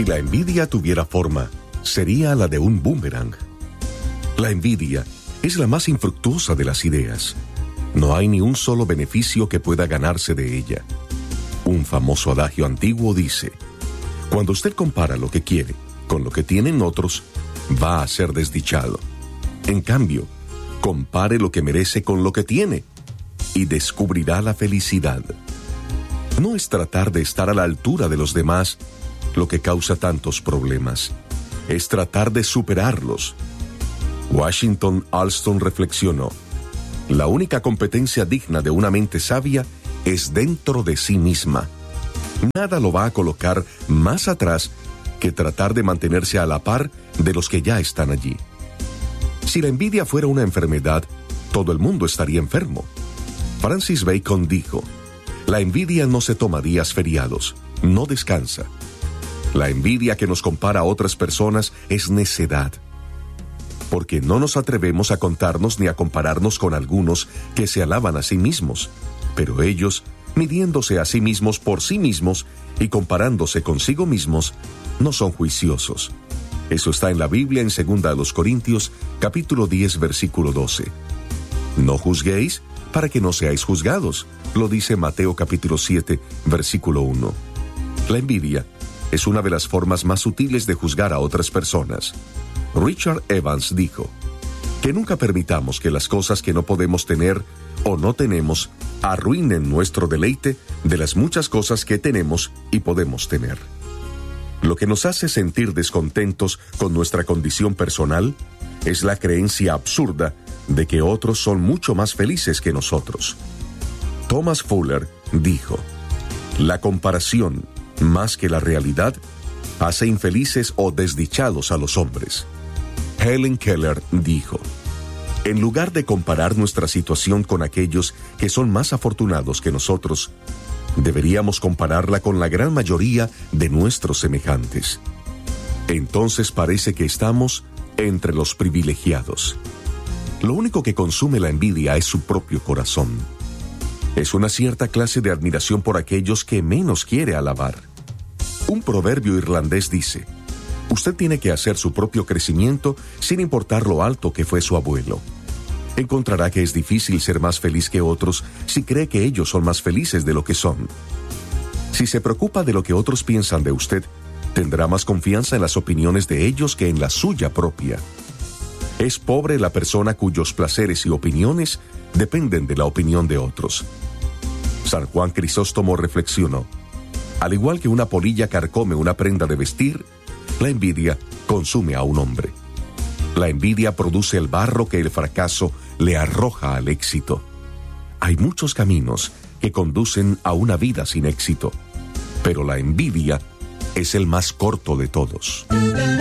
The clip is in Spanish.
Si la envidia tuviera forma, sería la de un boomerang. La envidia es la más infructuosa de las ideas. No hay ni un solo beneficio que pueda ganarse de ella. Un famoso adagio antiguo dice: cuando usted compara lo que quiere con lo que tienen otros, va a ser desdichado. En cambio, compare lo que merece con lo que tiene y descubrirá la felicidad. No es tratar de estar a la altura de los demás lo que causa tantos problemas. Es tratar de superarlos. Washington Alston reflexionó: la única competencia digna de una mente sabia es dentro de sí misma. Nada lo va a colocar más atrás que tratar de mantenerse a la par de los que ya están allí. Si la envidia fuera una enfermedad, todo el mundo estaría enfermo. Francis Bacon dijo: la envidia no se toma días feriados, no descansa. La envidia que nos compara a otras personas es necedad, porque no nos atrevemos a contarnos ni a compararnos con algunos que se alaban a sí mismos, pero ellos, midiéndose a sí mismos por sí mismos y comparándose consigo mismos, no son juiciosos. Eso está en la Biblia en 2 Corintios, capítulo 10, versículo 12. No juzguéis para que no seáis juzgados, lo dice Mateo capítulo 7, versículo 1. La envidia es una de las formas más sutiles de juzgar a otras personas. Richard Evans dijo: que nunca permitamos que las cosas que no podemos tener o no tenemos arruinen nuestro deleite de las muchas cosas que tenemos y podemos tener. Lo que nos hace sentir descontentos con nuestra condición personal es la creencia absurda de que otros son mucho más felices que nosotros. Thomas Fuller dijo: la comparación, más que la realidad, hace infelices o desdichados a los hombres. Helen Keller dijo: en lugar de comparar nuestra situación con aquellos que son más afortunados que nosotros, deberíamos compararla con la gran mayoría de nuestros semejantes. Entonces parece que estamos entre los privilegiados. Lo único que consume la envidia es su propio corazón. Es una cierta clase de admiración por aquellos que menos quiere alabar. Un proverbio irlandés dice: usted tiene que hacer su propio crecimiento sin importar lo alto que fue su abuelo. Encontrará que es difícil ser más feliz que otros si cree que ellos son más felices de lo que son. Si se preocupa de lo que otros piensan de usted, tendrá más confianza en las opiniones de ellos que en la suya propia. Es pobre la persona cuyos placeres y opiniones dependen de la opinión de otros. San Juan Crisóstomo reflexionó: al igual que una polilla carcome una prenda de vestir, la envidia consume a un hombre. La envidia produce el barro que el fracaso le arroja al éxito. Hay muchos caminos que conducen a una vida sin éxito, pero la envidia es el más corto de todos.